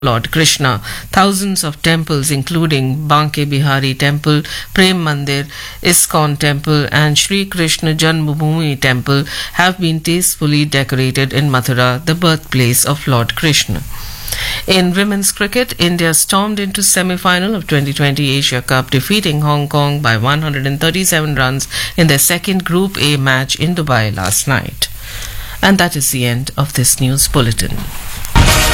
Lord Krishna. Thousands of temples, including Banke Bihari Temple, Prem Mandir, ISKCON Temple, and Sri Krishna Janmabhoomi Temple, have been tastefully decorated in Mathura, the birthplace of Lord Krishna. In women's cricket, India stormed into semi-final of 2020 Asia Cup, defeating Hong Kong by 137 runs in their second Group A match in Dubai last night. And that is the end of this news bulletin.